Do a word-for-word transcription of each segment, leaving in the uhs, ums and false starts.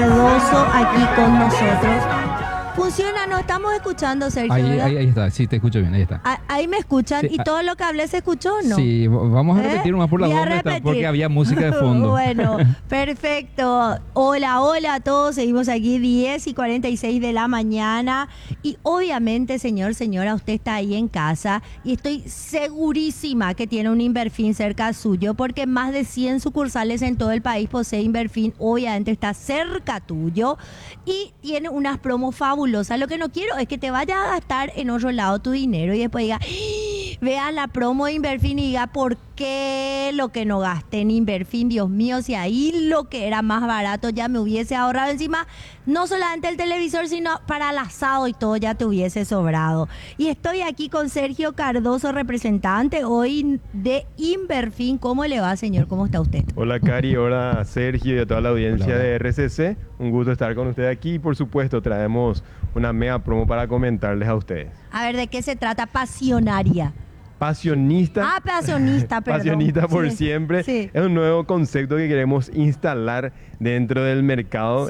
Cardoso aquí con nosotros. Funciona, nos estamos escuchando, Sergio. Ahí, ¿verdad? ahí, ahí está, sí, te escucho bien, ahí está. Ah, ahí me escuchan Sí, y ah, todo lo que hablé se escuchó, ¿no? Sí, v- vamos a ¿Eh? repetir más por la Voy a voz, repetir. porque había música de fondo. Bueno, perfecto. Hola, hola a todos. Seguimos aquí diez y cuarenta y seis de la mañana. Y obviamente, señor, señora, usted está ahí en casa y estoy segurísima que tiene un Inverfin cerca suyo porque más de cien sucursales en todo el país posee Inverfin. Obviamente está cerca tuyo y tiene unas promos fabulosas. Lo que no quiero es que te vayas a gastar en otro lado tu dinero y después diga, ¡Ah! Vea la promo de Inverfin y diga, ¿por qué lo que no gasté en Inverfin? Dios mío, si ahí lo que era más barato ya me hubiese ahorrado encima, no solamente el televisor, sino para el asado y todo ya te hubiese sobrado. Y estoy aquí con Sergio Cardoso, representante hoy de Inverfin. ¿Cómo le va, señor? ¿Cómo está usted? Hola Cari, hola Sergio y a toda la audiencia Hola, hola. de R C C. Un gusto estar con ustedes aquí y por supuesto traemos una mega promo para comentarles a ustedes. A ver, ¿de qué se trata? Pasionaria. Pasionista. Ah, pasionista, perdón. Pasionista por Sí, siempre. sí. Es un nuevo concepto que queremos instalar dentro del mercado. Sí.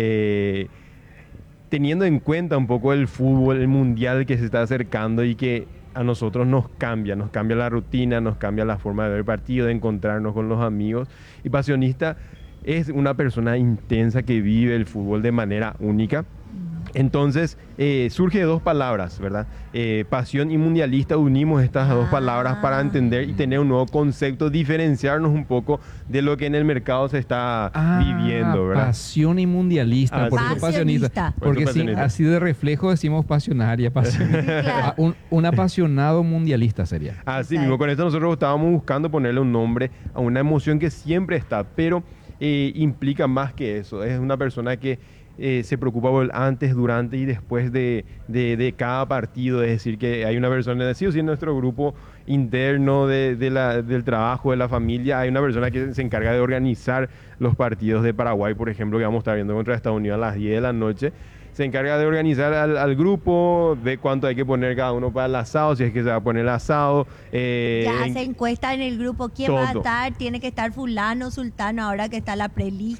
eh, teniendo en cuenta un poco el fútbol, el mundial que se está acercando y que a nosotros nos cambia, nos cambia la rutina, nos cambia la forma de ver el partido, de encontrarnos con los amigos. Y Pasionista es una persona intensa que vive el fútbol de manera única. Entonces, eh, surge de dos palabras, ¿verdad? Eh, pasión y mundialista, unimos estas dos Ah. palabras para entender y tener un nuevo concepto, diferenciarnos un poco de lo que en el mercado se está Ah, viviendo, ¿verdad? Pasión y mundialista, Ah, por sí. eso Pasionista. pasionista. Por eso Porque sí, pasionista. así de reflejo decimos pasionaria, pasionista. claro. Ah, un, un apasionado mundialista sería. Así Exacto. mismo, con esto nosotros estábamos buscando ponerle un nombre a una emoción que siempre está, pero eh, implica más que eso. Es una persona que eh, se preocupa por el antes, durante y después de, de- de cada partido. Es decir, que hay una persona, sí o sí, en nuestro grupo interno de, de la- del trabajo, de la familia, hay una persona que se encarga de organizar los partidos de Paraguay, por ejemplo, que vamos a estar viendo contra Estados Unidos a las diez de la noche. Se encarga de organizar al, al grupo, ve cuánto hay que poner cada uno para el asado, si es que se va a poner el asado. eh, Ya en- hace encuesta en el grupo. ¿Quién va a todo. estar? Tiene que estar fulano, sultano, ahora que está la prelista.